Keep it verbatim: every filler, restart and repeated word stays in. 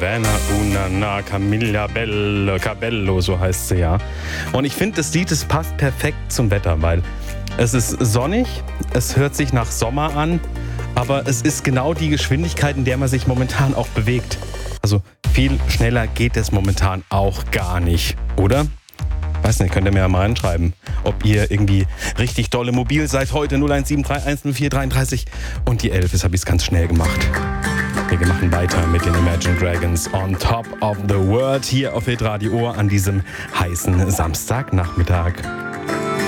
Savannah Unana Camilla Bello, Cabello, so heißt sie ja. Und ich finde, das Lied, das passt perfekt zum Wetter, weil es ist sonnig, es hört sich nach Sommer an, aber es ist genau die Geschwindigkeit, in der man sich momentan auch bewegt. Also viel schneller geht es momentan auch gar nicht, oder? Weiß nicht, könnt ihr mir ja mal reinschreiben, ob ihr irgendwie richtig dolle mobil seid. Heute null eins sieben drei eins null vier dreiunddreißig und die elf, jetzt habe ich es ganz schnell gemacht. Okay, wir machen weiter mit den Imagine Dragons on top of the world hier auf Hitradio Ohr an diesem heißen Samstagnachmittag.